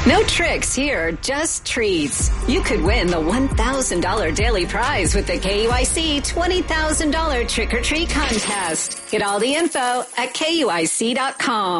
No tricks here, just treats. You could win the $1,000 daily prize with the KUIC $20,000 trick or treat contest. Get all the info at KUIC.com.